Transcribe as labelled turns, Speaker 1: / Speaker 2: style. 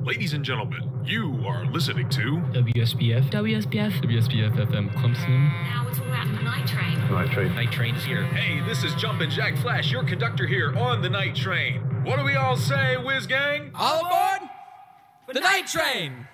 Speaker 1: Ladies and gentlemen, you are listening to
Speaker 2: WSBF.
Speaker 3: WSBF FM Clemson.
Speaker 4: Now we're talking about the night train.
Speaker 3: Night train's here.
Speaker 1: Hey, this is Jumpin' Jack Flash, your conductor here on the Night Train. What do we all say, Whiz Gang?
Speaker 5: All aboard the Night Train!